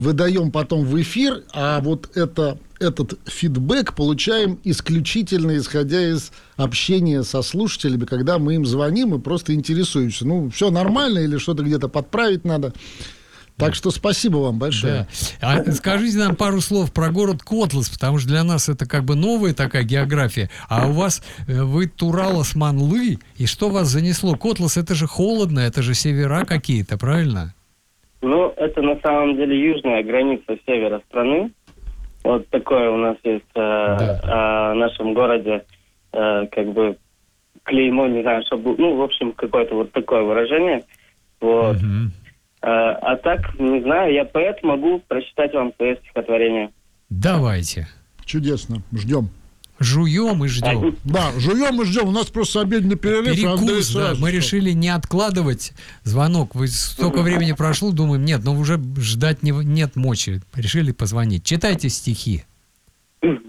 выдаем потом в эфир, а вот этот фидбэк получаем исключительно исходя из общения со слушателями, когда мы им звоним и просто интересуемся. Ну, все нормально или что-то где-то подправить надо. Так что спасибо вам большое. Да. А скажите нам пару слов про город Котлас, потому что для нас это как бы новая такая география. А у вас, вы Турал-Османлы, и что вас занесло? Котлас — это же холодно, это же севера какие-то, правильно? Ну, это на самом деле южная граница севера страны. Вот такое у нас есть в нашем городе, как бы клеймо, не знаю, чтобы, ну, в общем, какое-то вот такое выражение. Вот. А так, не знаю, я поэт, могу прочитать вам свое стихотворение. Давайте. Чудесно. Ждем. Жуем и ждем. Да, жуем и ждем. У нас просто обеденный перерыв. Перекус, да. Мы решили не откладывать звонок. Столько времени прошло, думаем, нет, ну уже ждать нет мочи. Решили позвонить. Читайте стихи.